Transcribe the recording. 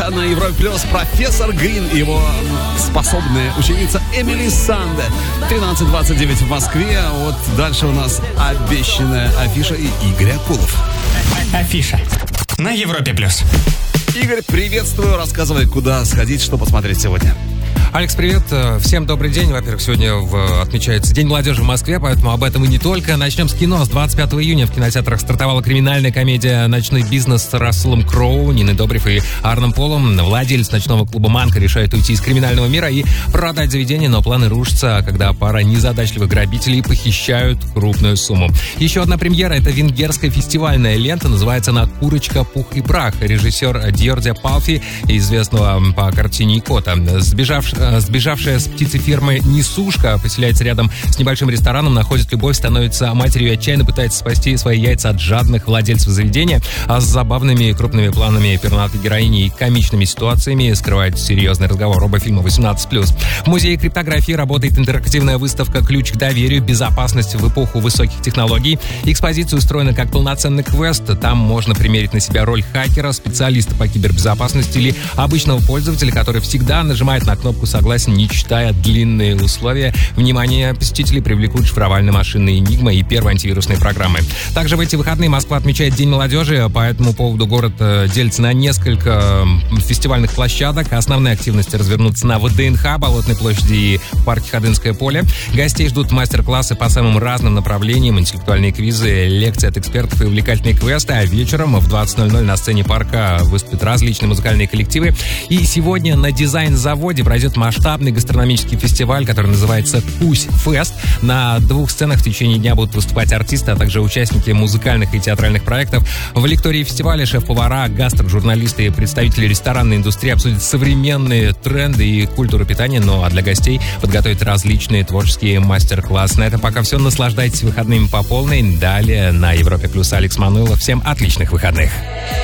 Это на Европе Плюс профессор Грин и его способная ученица Эмили Санде. 13:29 в Москве. Вот дальше у нас обещанная афиша и Игорь Акулов. Афиша на Европе Плюс. Игорь, приветствую. Рассказывай, куда сходить, что посмотреть сегодня. Алекс, привет. Всем добрый день. Во-первых, сегодня отмечается День молодежи в Москве, поэтому об этом и не только. Начнем с кино. С 25 июня в кинотеатрах стартовала криминальная комедия «Ночной бизнес» с Расселом Кроу, Ниной Добрев и Арном Полом. Владелец ночного клуба «Манка» решает уйти из криминального мира и продать заведение, но планы рушатся, когда пара незадачливых грабителей похищают крупную сумму. Еще одна премьера — это венгерская фестивальная лента, называется она «Курочка, пух и прах». Режиссер Дьордя Палфи, известного по картине «Икота». Сбежавшая с птицефермы несушка поселяется рядом с небольшим рестораном, находит любовь, становится матерью и отчаянно пытается спасти свои яйца от жадных владельцев заведения, а с забавными крупными планами пернатой героини и комичными ситуациями скрывает серьезный разговор. Оба фильма 18+. В музее криптографии работает интерактивная выставка «Ключ к доверию. Безопасность в эпоху высоких технологий». Экспозиция устроена как полноценный квест. Там можно примерить на себя роль хакера, специалиста по кибербезопасности или обычного пользователя, который всегда нажимает на кнопку «Согласен», не читая длинные условия. Внимание посетителей привлекут шифровальные машины «Энигма» и первые антивирусные программы. Также в эти выходные Москва отмечает День молодежи. По этому поводу город делится на несколько фестивальных площадок. Основные активности развернутся на ВДНХ, Болотной площади и парке Ходынское поле. Гостей ждут мастер-классы по самым разным направлениям, интеллектуальные квизы, лекции от экспертов и увлекательные квесты. А вечером в 20:00 на сцене парка выступят различные музыкальные коллективы. И сегодня на дизайн-заводе пройдет масштабный гастрономический фестиваль, который называется «Кусь Фест». На 2 сценах в течение дня будут выступать артисты, а также участники музыкальных и театральных проектов. В лектории фестиваля шеф-повара, гастрожурналисты и представители ресторанной индустрии обсудят современные тренды и культуру питания, ну а для гостей подготовят различные творческие мастер-классы. На этом пока все. Наслаждайтесь выходными по полной. Далее на Европе Плюс Алекс Мануилов. Всем отличных выходных.